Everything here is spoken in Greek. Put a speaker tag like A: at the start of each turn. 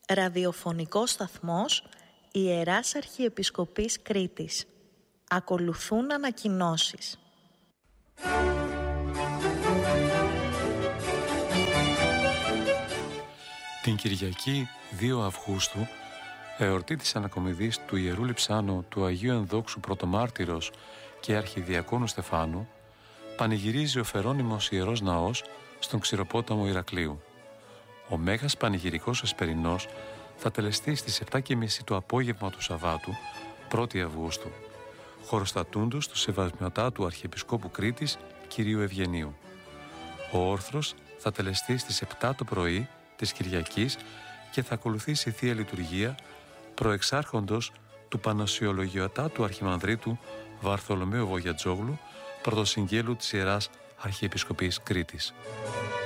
A: Ραδιοφωνικός σταθμός Ιεράς Αρχιεπισκοπής Κρήτης. Ακολουθούν ανακοινώσεις.
B: Την Κυριακή 2 Αυγούστου, εορτή της ανακομιδής του Ιερού Λειψάνου του Αγίου Ενδόξου Πρωτομάρτυρος και Αρχιδιακόνου Στεφάνου, πανηγυρίζει ο Φερόνιμος Ιερός Ναός στον Ξηροπόταμο Ηρακλείου. Ο Μέγας Πανηγυρικός Εσπερινός θα τελεστεί στις 7:30 το απόγευμα του Σαββάτου, 1η Αυγούστου, χωροστατούντος του Σεβασμιωτάτου Αρχιεπισκόπου Κρήτης Κυρίου Ευγενίου. Ο όρθρος θα τελεστεί στις 7 το πρωί της Κυριακής και θα ακολουθήσει η Θεία Λειτουργία προεξάρχοντος του Πανασιολογιωτάτου Αρχιμανδρίτου Βαρθολομαίου Βογιατζόγλου, πρωτοσυγγέλου της Ιεράς Αρχιεπισκοπής Κρήτης.